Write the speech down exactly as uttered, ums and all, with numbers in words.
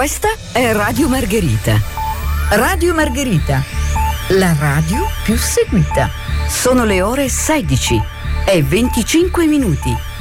Questa è Radio Margherita. Radio Margherita, la radio più seguita. Sono le ore sedici e venticinque minuti.